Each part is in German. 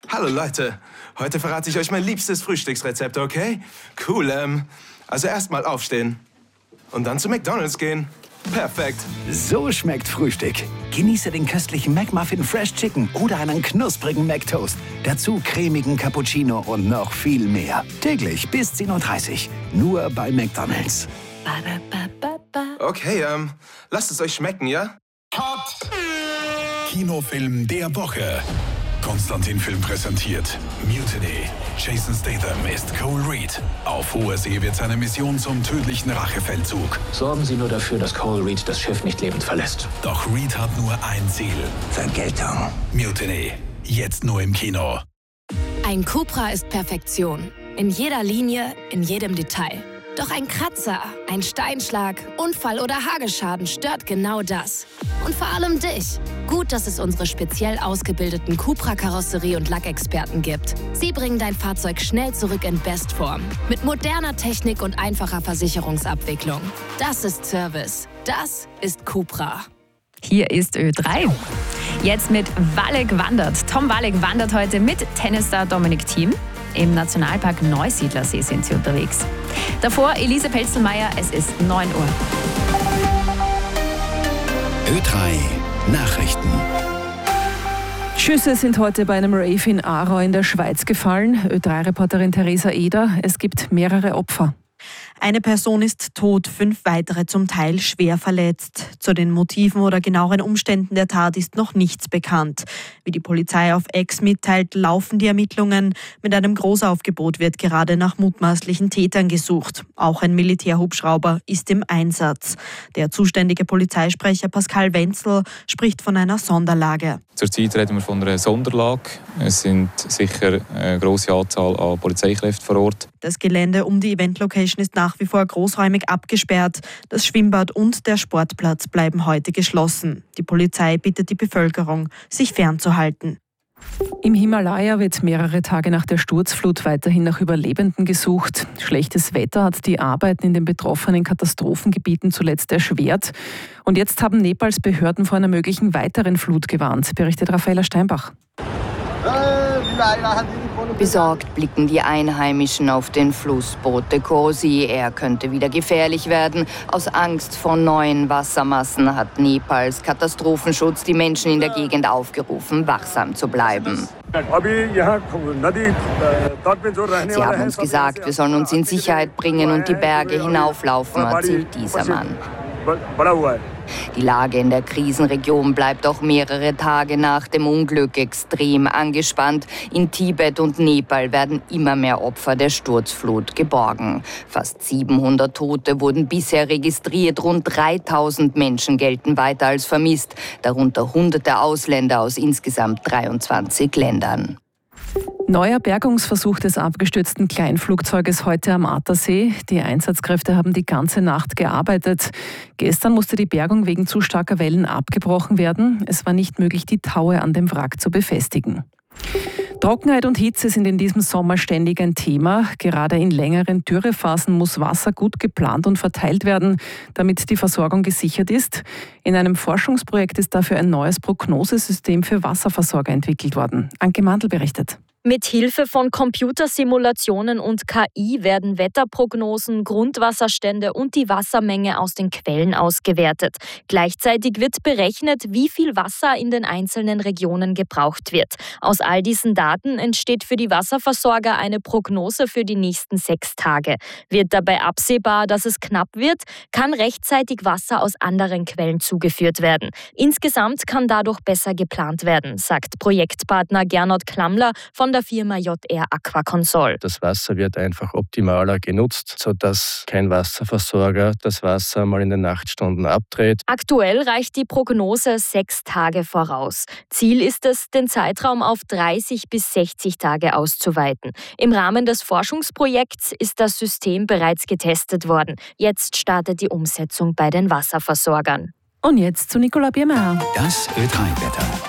Hallo Leute, heute verrate ich euch mein liebstes Frühstücksrezept, okay? Cool, also erstmal aufstehen und dann zu McDonald's gehen. Perfekt. So schmeckt Frühstück. Genieße den köstlichen McMuffin Fresh Chicken oder einen knusprigen McToast. Dazu cremigen Cappuccino und noch viel mehr. Täglich bis 10:30 Uhr. Nur bei McDonald's. Okay, lasst es euch schmecken, ja? Cut! Kinofilm der Woche. Konstantin Film präsentiert Mutiny. Jason Statham ist Cole Reed. Auf hoher See wird seine Mission zum tödlichen Rachefeldzug. Sorgen Sie nur dafür, dass Cole Reed das Schiff nicht lebend verlässt. Doch Reed hat nur ein Ziel. Vergeltung. Mutiny. Jetzt nur im Kino. Ein Cupra ist Perfektion. In jeder Linie, in jedem Detail. Doch ein Kratzer, ein Steinschlag, Unfall oder Hagelschaden stört genau das. Und vor allem dich. Gut, dass es unsere speziell ausgebildeten Cupra-Karosserie- und Lackexperten gibt. Sie bringen dein Fahrzeug schnell zurück in Bestform. Mit moderner Technik und einfacher Versicherungsabwicklung. Das ist Service. Das ist Cupra. Hier ist Ö3. Jetzt mit Walek wandert. Tom Walek wandert heute mit Tennisstar Dominic Thiem. Im Nationalpark Neusiedlersee sind sie unterwegs. Davor Elise Pelzelmeier, es ist 9 Uhr. Ö3 Nachrichten. Schüsse sind heute bei einem Rave in Aarau in der Schweiz gefallen. Ö3-Reporterin Theresa Eder, es gibt mehrere Opfer. Eine Person ist tot, 5 weitere zum Teil schwer verletzt. Zu den Motiven oder genaueren Umständen der Tat ist noch nichts bekannt. Wie die Polizei auf X mitteilt, laufen die Ermittlungen. Mit einem Großaufgebot wird gerade nach mutmaßlichen Tätern gesucht. Auch ein Militärhubschrauber ist im Einsatz. Der zuständige Polizeisprecher Pascal Wenzel spricht von einer Sonderlage. Zurzeit reden wir von einer Sonderlage. Es sind sicher eine grosse Anzahl an Polizeikräften vor Ort. Das Gelände um die Event-Location ist nach wie vor großräumig abgesperrt. Das Schwimmbad und der Sportplatz bleiben heute geschlossen. Die Polizei bittet die Bevölkerung, sich fernzuhalten. Im Himalaya wird mehrere Tage nach der Sturzflut weiterhin nach Überlebenden gesucht. Schlechtes Wetter hat die Arbeiten in den betroffenen Katastrophengebieten zuletzt erschwert. Und jetzt haben Nepals Behörden vor einer möglichen weiteren Flut gewarnt, berichtet Raffaella Steinbach. Besorgt blicken die Einheimischen auf den Fluss Bote Kosi. Er könnte wieder gefährlich werden. Aus Angst vor neuen Wassermassen hat Nepals Katastrophenschutz die Menschen in der Gegend aufgerufen, wachsam zu bleiben. Sie haben uns gesagt, wir sollen uns in Sicherheit bringen und die Berge hinauflaufen, erzählt dieser Mann. Die Lage in der Krisenregion bleibt auch mehrere Tage nach dem Unglück extrem angespannt. In Tibet und Nepal werden immer mehr Opfer der Sturzflut geborgen. Fast 700 Tote wurden bisher registriert. Rund 3000 Menschen gelten weiter als vermisst, darunter Hunderte Ausländer aus insgesamt 23 Ländern. Neuer Bergungsversuch des abgestürzten Kleinflugzeuges heute am Attersee. Die Einsatzkräfte haben die ganze Nacht gearbeitet. Gestern musste die Bergung wegen zu starker Wellen abgebrochen werden. Es war nicht möglich, die Taue an dem Wrack zu befestigen. Trockenheit und Hitze sind in diesem Sommer ständig ein Thema. Gerade in längeren Dürrephasen muss Wasser gut geplant und verteilt werden, damit die Versorgung gesichert ist. In einem Forschungsprojekt ist dafür ein neues Prognosesystem für Wasserversorger entwickelt worden. Anke Mandl berichtet. Mit Hilfe von Computersimulationen und KI werden Wetterprognosen, Grundwasserstände und die Wassermenge aus den Quellen ausgewertet. Gleichzeitig wird berechnet, wie viel Wasser in den einzelnen Regionen gebraucht wird. Aus all diesen Daten entsteht für die Wasserversorger eine Prognose für die nächsten 6 Tage. Wird dabei absehbar, dass es knapp wird, kann rechtzeitig Wasser aus anderen Quellen zugeführt werden. Insgesamt kann dadurch besser geplant werden, sagt Projektpartner Gernot Klammler von der Firma JR Aquaconsol. Das Wasser wird einfach optimaler genutzt, sodass kein Wasserversorger das Wasser mal in den Nachtstunden abdreht. Aktuell reicht die Prognose 6 Tage voraus. Ziel ist es, den Zeitraum auf 30 bis 60 Tage auszuweiten. Im Rahmen des Forschungsprojekts ist das System bereits getestet worden. Jetzt startet die Umsetzung bei den Wasserversorgern. Und jetzt zu Nicola Biermeier. Das Ö3-Wetter.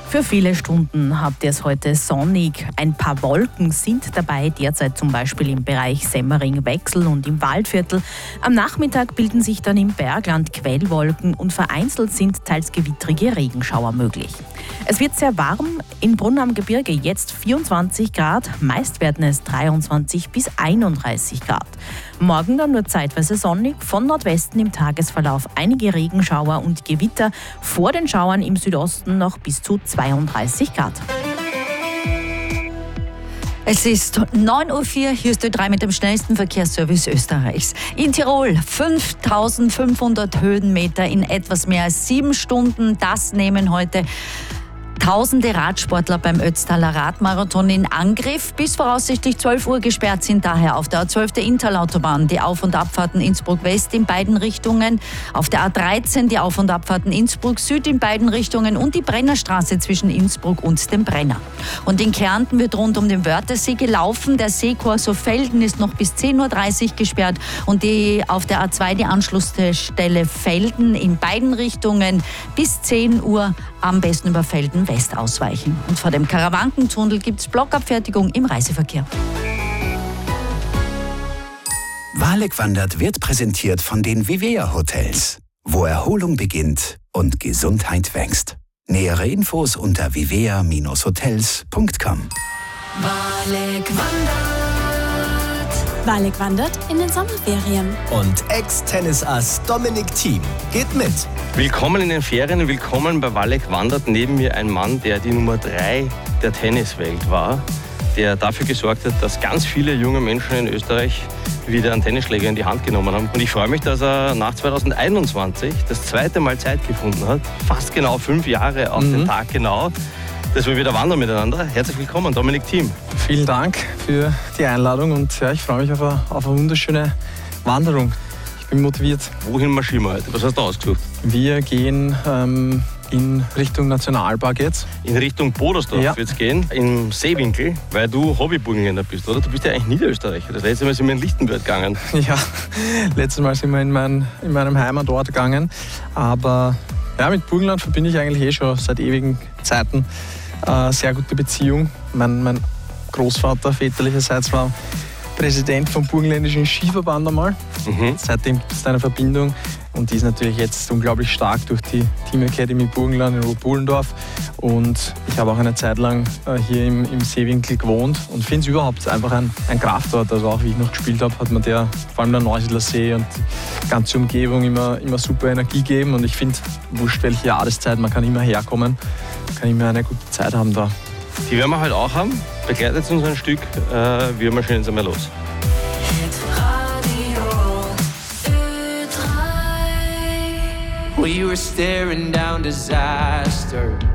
Für viele Stunden habt ihr es heute sonnig. Ein paar Wolken sind dabei, derzeit zum Beispiel im Bereich Semmering-Wechsel und im Waldviertel. Am Nachmittag bilden sich dann im Bergland Quellwolken und vereinzelt sind teils gewittrige Regenschauer möglich. Es wird sehr warm, in Brunn am Gebirge jetzt 24 Grad, meist werden es 23 bis 31 Grad. Morgen dann nur zeitweise sonnig, von Nordwesten im Tagesverlauf einige Regenschauer und Gewitter, vor den Schauern im Südosten noch bis zu 32 Grad. Es ist 9.04 Uhr, hier ist Ö3 mit dem schnellsten Verkehrsservice Österreichs. In Tirol 5.500 Höhenmeter in etwas mehr als 7 Stunden. Das nehmen heute Tausende Radsportler beim Ötztaler Radmarathon in Angriff. Bis voraussichtlich 12 Uhr gesperrt sind daher auf der A12 der Inntal-Autobahn die Auf- und Abfahrten Innsbruck-West in beiden Richtungen, auf der A13 die Auf- und Abfahrten Innsbruck-Süd in beiden Richtungen und die Brennerstraße zwischen Innsbruck und dem Brenner. Und in Kärnten wird rund um den Wörthersee gelaufen. Der Seekorso Felden ist noch bis 10.30 Uhr gesperrt und auf der A2 die Anschlussstelle Felden in beiden Richtungen bis 10 Uhr am besten über Felden West ausweichen. Und vor dem Karawankentunnel gibt es Blockabfertigung im Reiseverkehr. Waleg wandert wird präsentiert von den Vivea Hotels, wo Erholung beginnt und Gesundheit wächst. Nähere Infos unter vivea-hotels.com. Waleg wandert in den Sommerferien. Und Ex-Tennisass Dominic Thiem geht mit. Willkommen in den Ferien, willkommen bei Waleg wandert. Neben mir ein Mann, der die Nummer 3 der Tenniswelt war, der dafür gesorgt hat, dass ganz viele junge Menschen in Österreich wieder einen Tennisschläger in die Hand genommen haben. Und ich freue mich, dass er nach 2021 das zweite Mal Zeit gefunden hat, fast genau 5 Jahre auf den Tag genau, dass wir wieder wandern miteinander. Herzlich willkommen, Dominic Thiem. Vielen Dank für die Einladung und ja, ich freue mich auf eine wunderschöne Wanderung. Ich bin motiviert. Wohin marschieren wir heute? Was hast du ausgesucht? Wir gehen in Richtung Nationalpark jetzt. In Richtung Bodersdorf wird es gehen, im Seewinkel, weil du Hobby-Burgenländer bist, oder? Du bist ja eigentlich Niederösterreicher. Das letzte Mal sind wir in Lichtenberg gegangen. Ja, letztes Mal sind wir in meinem Heimatort gegangen. Aber ja, mit Burgenland verbinde ich eigentlich schon seit ewigen Zeiten sehr gute Beziehung. Mein Großvater väterlicherseits war Präsident vom Burgenländischen Skiverband einmal. Seitdem gibt es eine Verbindung und die ist natürlich jetzt unglaublich stark durch die Team Academy Burgenland in Rotbullendorf. Und ich habe auch eine Zeit lang hier im Seewinkel gewohnt und finde es überhaupt einfach ein Kraftort. Also auch wie ich noch gespielt habe, hat mir vor allem der Neusiedler See und die ganze Umgebung immer super Energie gegeben. Und ich finde, wurscht welche Jahreszeit, man kann immer herkommen, kann immer eine gute Zeit haben da. Die werden wir heute auch haben. Begleitet uns ein Stück. Wir marschieren jetzt einmal los. We were staring down disaster.